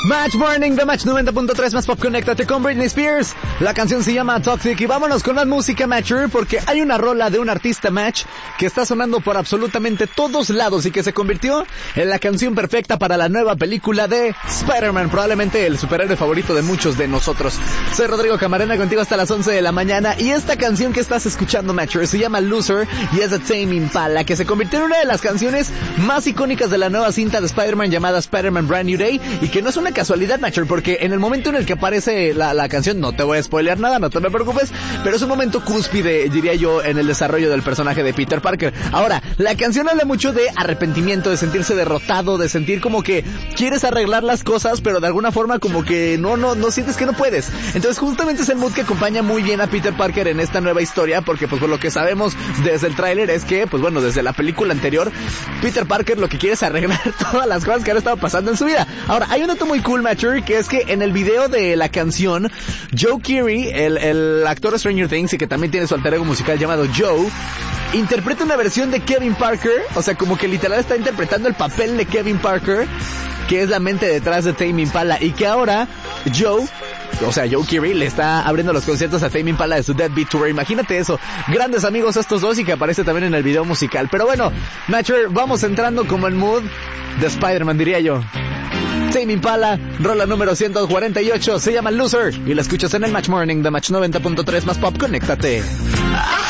Match Morning de Match 90.3 más Pop, conéctate con Britney Spears. La canción se llama Toxic y vámonos con más música, Matcher, porque hay una rola de un artista, Match, que está sonando por absolutamente todos lados y que se convirtió en la canción perfecta para la nueva película de Spider-Man, probablemente el superhéroe favorito de muchos de nosotros. Soy Rodrigo Camarena, contigo hasta las 11 de la mañana, y esta canción que estás escuchando, Matcher, se llama Loser y es de Tame Impala, que se convirtió en una de las canciones más icónicas de la nueva cinta de Spider-Man llamada Spider-Man Brand New Day, y que no es una casualidad, Matcher, porque en el momento en el que aparece la canción, no te voy a spoilear nada, no te me preocupes, pero es un momento cúspide, diría yo, en el desarrollo del personaje de Peter Parker. Ahora, la canción habla mucho de arrepentimiento, de sentirse derrotado, de sentir como que quieres arreglar las cosas, pero de alguna forma como que no sientes que no puedes. Entonces justamente es el mood que acompaña muy bien a Peter Parker en esta nueva historia, porque pues por lo que sabemos desde el tráiler es que, pues bueno, desde la película anterior, Peter Parker lo que quiere es arreglar todas las cosas que han estado pasando en su vida. Ahora, hay un dato muy cool, Matcher, que es que en el video de la canción, Joe Keery, el actor de Stranger Things y que también tiene su alter ego musical llamado Joe, interpreta una versión de Kevin Parker, o sea, como que literal está interpretando el papel de Kevin Parker, que es la mente detrás de Tame Impala, y que ahora Joe Keery le está abriendo los conciertos a Tame Impala de su Deadbeat Tour. Imagínate eso, grandes amigos estos dos, y que aparece también en el video musical. Pero bueno, Matcher, vamos entrando como en mood de Spider-Man, diría yo. Tame Impala, rola número 148, se llama Loser, y la escuchas en el Match Morning de Match 90.3 más Pop, conéctate.